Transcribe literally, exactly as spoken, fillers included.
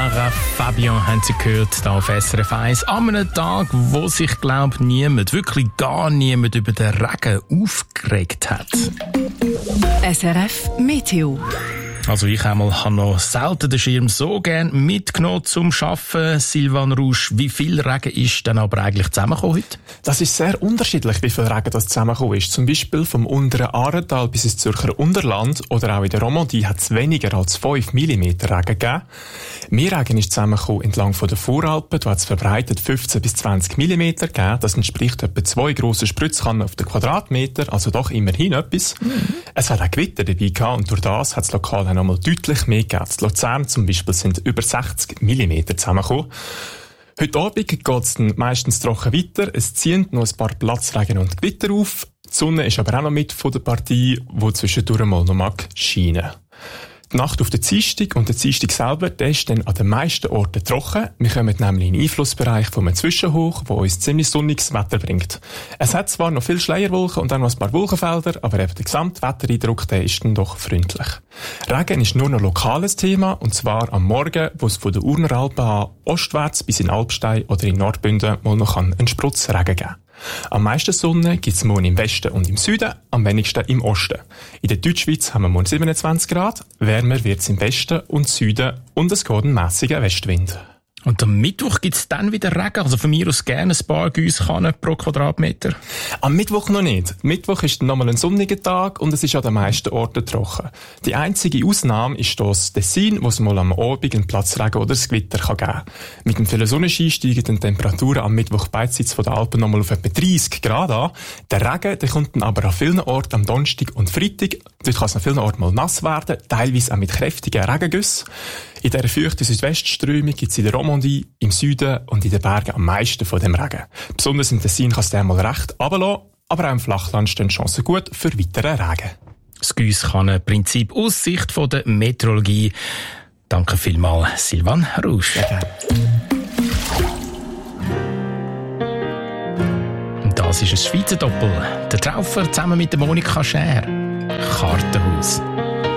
Lara Fabian haben Sie gehört, hier auf S R F eins. An einem Tag, wo sich, glaube ich, niemand, wirklich gar niemand über den Regen aufgeregt hat. S R F Meteo. Also ich einmal habe noch selten den Schirm so gern mitgenommen zum Arbeiten. Silvan Rusch, wie viel Regen ist denn aber eigentlich zusammengekommen heute? Das ist sehr unterschiedlich, wie viel Regen das zusammengekommen ist. Zum Beispiel vom unteren Aartal bis ins Zürcher Unterland oder auch in der Romandie hat es weniger als fünf Millimeter Regen gegeben. Mehr Regen ist zusammengekommen entlang von der Voralpen. Da hat es verbreitet fünfzehn bis zwanzig Millimeter gegeben. Das entspricht etwa zwei grossen Spritzkannen auf den Quadratmeter, also doch immerhin etwas. Mhm. Es hat auch Gewitter dabei gehabt und durch das hat es lokal auch noch mal deutlich mehr gegeben. In Luzern zum Beispiel sind über sechzig Millimeter zusammengekommen. Heute Abend geht es dann meistens trocken weiter. Es ziehen noch ein paar Platzregen und Gewitter auf. Die Sonne ist aber auch noch mit von der Partie, die zwischendurch mal noch mag scheinen. Die Nacht auf der Dienstag und der Dienstag selber, der ist dann an den meisten Orten trocken. Wir kommen nämlich in den Einflussbereich von einem Zwischenhoch, der uns ziemlich sonniges Wetter bringt. Es hat zwar noch viele Schleierwolken und dann noch ein paar Wolkenfelder, aber eben der Gesamtwettereindruck, der ist dann doch freundlich. Regen ist nur noch lokales Thema, und zwar am Morgen, wo es von der Urneralpen an ostwärts bis in Alpstein oder in Nordbünden mal noch einen Sprotzregen geben kann. Am meisten Sonne gibt es morgen im Westen und im Süden, am wenigsten im Osten. In der Deutschschweiz haben wir morgen siebenundzwanzig Grad, wärmer wird es im Westen und Süden und es geht ein mässiger Westwind. Und am Mittwoch gibt es dann wieder Regen, also von mir aus gerne ein paar Giesskannen pro Quadratmeter. Am Mittwoch noch nicht. Mittwoch ist nochmal ein sonniger Tag und es ist an den meisten Orten trocken. Die einzige Ausnahme ist das Tessin, wo es mal am Abend einen Platzregen oder ein Gewitter kann geben kann. Mit dem vielen Sonnenschein steigen die Temperaturen am Mittwoch beidseits von den Alpen nochmal auf etwa dreißig Grad an. Der Regen, der kommt dann aber an vielen Orten am Donnerstag und Freitag. Dort kann es an vielen Orten mal nass werden, teilweise auch mit kräftigen Regengüssen. In dieser feuchten Südwestströmung gibt es in der Romandie, im Süden und in den Bergen am meisten von dem Regen. Besonders im Tessin kann es dann mal recht runterlassen, aber auch im Flachland stehen Chancen gut für weiteren Regen. Das Giesskannenprinzip aus Sicht von der Meteorologie. Danke vielmals, Silvan Rusch. Sehr gerne. Und das ist ein Schweizer Doppel. Der Traufer zusammen mit der Monika Schär. Kartenhaus.